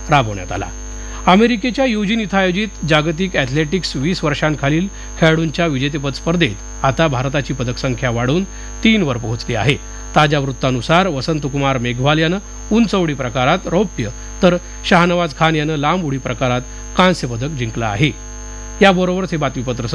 राबवण्यात आला. अमेरिकेच्या युजिन इथं आयोजित जागतिक अॅथलेटिक्स 20 वर्षांखालील खेळाडूंच्या विजेतेपद स्पर्धेत आता भारताची पदकसंख्या वाढून 3 वर पोहोचली आहे. ताज्या वृत्तानुसार वसंतकुमार मेघवाल यानं उंच उडी प्रकारात रौप्य तर शाहनवाज खान यानं लांब उडी प्रकारात कांस्य पदक जिंकलं आहे. याबरोबरच हे बातमीपत्र